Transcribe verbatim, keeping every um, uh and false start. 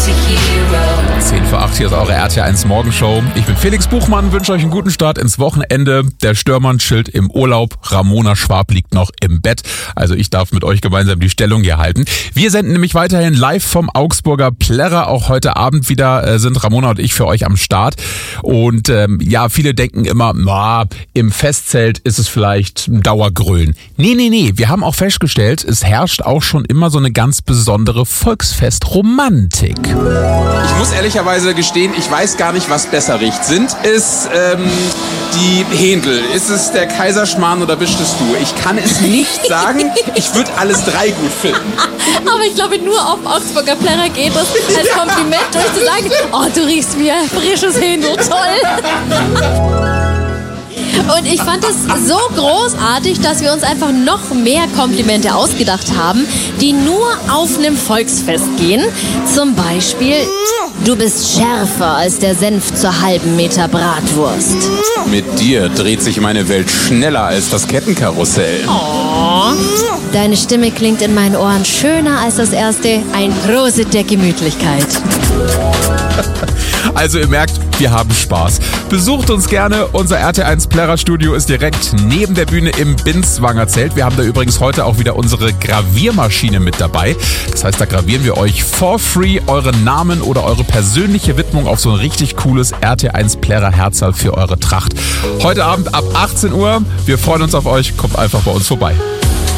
zehn vor acht, hier ist eure R T L eins Morgenshow. Ich bin Felix Buchmann, wünsche euch einen guten Start ins Wochenende. Der Stürmann chillt im Urlaub, Ramona Schwab liegt noch im Bett. Also ich darf mit euch gemeinsam die Stellung hier halten. Wir senden nämlich weiterhin live vom Augsburger Plärrer. Auch heute Abend wieder äh, sind Ramona und ich für euch am Start. Und ähm, ja, viele denken immer, na, im Festzelt ist es vielleicht ein Dauergrölen. Nee, nee, nee, wir haben auch festgestellt, es herrscht auch schon immer so eine ganz besondere Volksfestromantik. Ich muss ehrlicherweise gestehen, ich weiß gar nicht, was besser riecht. Sind es ähm, die Händel? Ist es der Kaiserschmarrn oder bist es du? Ich kann es nicht sagen. Ich würde alles drei gut finden. Aber ich glaube, nur auf Augsburger Plärrer geht es als Kompliment durch zu sagen, oh, du riechst wie ein frisches Händel, toll. Und ich fand es so großartig, dass wir uns einfach noch mehr Komplimente ausgedacht haben, die nur auf einem Volksfest gehen. Zum Beispiel, du bist schärfer als der Senf zur halben Meter Bratwurst. Mit dir dreht sich meine Welt schneller als das Kettenkarussell. Oh. Deine Stimme klingt in meinen Ohren schöner als das erste Ein Prosit der Gemütlichkeit. Also ihr merkt, wir haben Spaß. Besucht uns gerne. Unser R T L eins Plärrer Studio ist direkt neben der Bühne im Binswanger Zelt. Wir haben da übrigens heute auch wieder unsere Graviermaschine mit dabei. Das heißt, da gravieren wir euch for free euren Namen oder eure persönliche Widmung auf so ein richtig cooles R T L eins Plärrer Herzal für eure Tracht. Heute Abend ab achtzehn Uhr. Wir freuen uns auf euch. Kommt einfach bei uns vorbei.